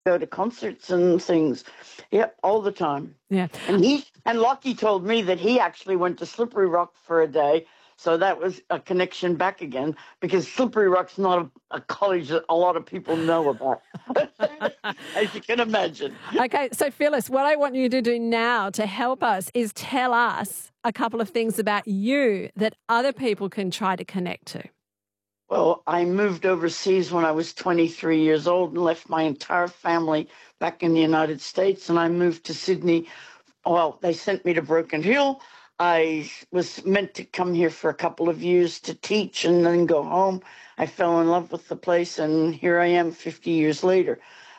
go to concerts and things. Yep, all the time. Yeah. And Lockie told me that he actually went to Slippery Rock for a day. So that was a connection back again, because Slippery Rock's not a college that a lot of people know about, as you can imagine. Okay, so Phyllis, what I want you to do now to help us is tell us a couple of things about you that other people can try to connect to. Well, I moved overseas when I was 23 years old and left my entire family back in the United States, and I moved to Sydney. Well, they sent me to Broken Hill. I was meant to come here for a couple of years to teach and then go home. I fell in love with the place, and here I am 50 years later.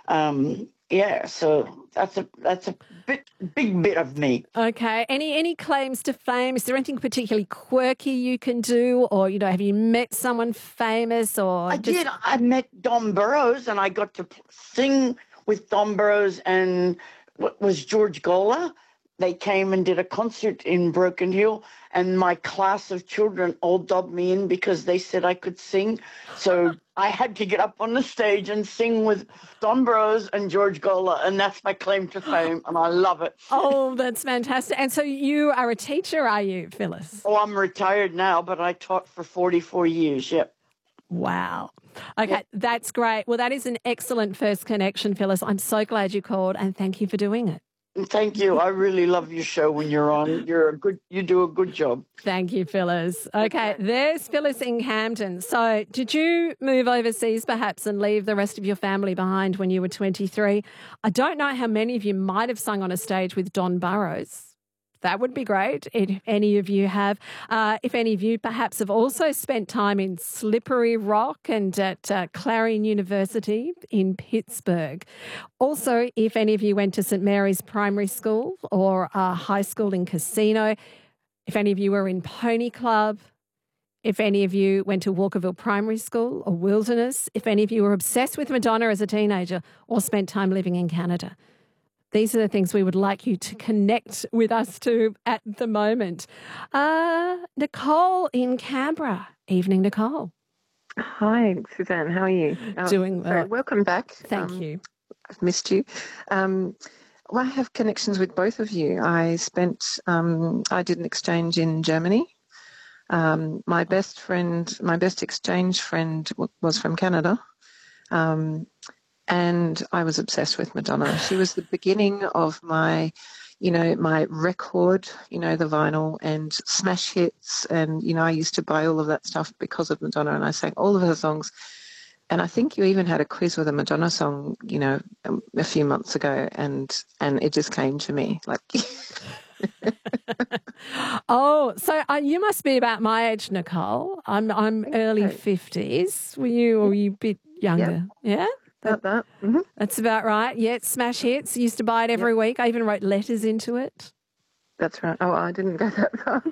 So that's a big bit of me. Okay. Any claims to fame? Is there anything particularly quirky you can do, or have you met someone famous? Or I did. I met Don Burrows, and I got to sing with Don Burrows and what was George Gola. They came and did a concert in Broken Hill, and my class of children all dubbed me in because they said I could sing. So I had to get up on the stage and sing with Don Burrows and George Gola, and that's my claim to fame, and I love it. Oh, that's fantastic. And so you are a teacher, are you, Phyllis? Oh, I'm retired now, but I taught for 44 years, yep. Wow. Okay, That's great. Well, that is an excellent first connection, Phyllis. I'm so glad you called, and thank you for doing it. Thank you. I really love your show when you're on. You do a good job. Thank you, Phyllis. Okay, there's Phyllis in Camden. So did you move overseas perhaps and leave the rest of your family behind when you were 23? I don't know how many of you might have sung on a stage with Don Burrows. That would be great if any of you have. If any of you perhaps have also spent time in Slippery Rock and at Clarion University in Pittsburgh. Also, if any of you went to St Mary's Primary School or high school in Casino. If any of you were in Pony Club. If any of you went to Walkerville Primary School or Wilderness. If any of you were obsessed with Madonna as a teenager or spent time living in Canada. These are the things we would like you to connect with us to at the moment. Nicole in Canberra. Evening, Nicole. Hi, Suzanne. How are you? Doing well. Welcome back. Thank you. I've missed you. Well, I have connections with both of you. I did an exchange in Germany. My best exchange friend was from Canada. And I was obsessed with Madonna. She was the beginning of my record, the vinyl and smash hits. And, I used to buy all of that stuff because of Madonna, and I sang all of her songs. And I think you even had a quiz with a Madonna song, a few months ago, and it just came to me like. Oh, so you must be about my age, Nicole. I'm early 50s. Were you a bit younger? Yep. Yeah? About that. Mm-hmm. That's about right. Yeah, smash hits. Used to buy it every week. I even wrote letters into it. That's right. Oh, I didn't go that far.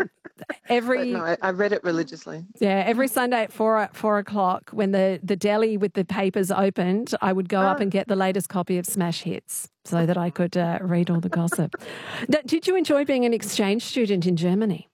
I read it religiously. Yeah, every Sunday at 4 o'clock when the deli with the papers opened, I would go up and get the latest copy of Smash Hits so that I could read all the gossip. Did you enjoy being an exchange student in Germany?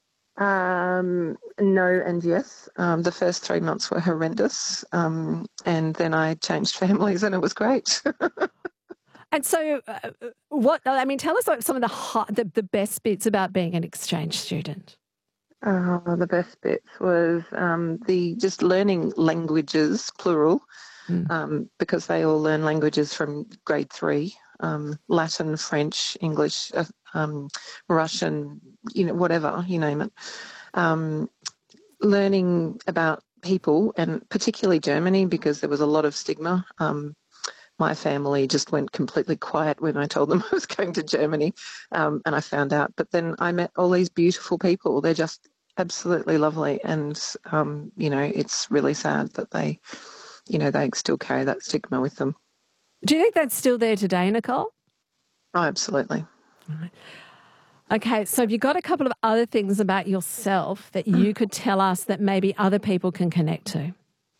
No and yes. The first 3 months were horrendous, and then I changed families, and it was great. And so, tell us some of the best bits about being an exchange student. The best bits was just learning languages, plural, because they all learn languages from grade 3. Latin, French, English, Russian, whatever, you name it. Learning about people, and particularly Germany, because there was a lot of stigma. My family just went completely quiet when I told them I was going to Germany, and I found out. But then I met all these beautiful people. They're just absolutely lovely, and, it's really sad that they still carry that stigma with them. Do you think that's still there today, Nicole? Oh, absolutely. All right. Okay, so have you got a couple of other things about yourself that you could tell us that maybe other people can connect to?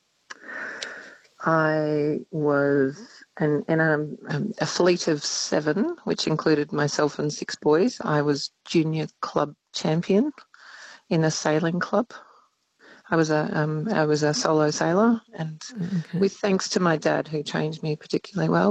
I was in a fleet of 7, which included myself and 6 boys. I was junior club champion in a sailing club. I was a solo sailor, and Okay. with thanks to my dad, who trained me particularly well.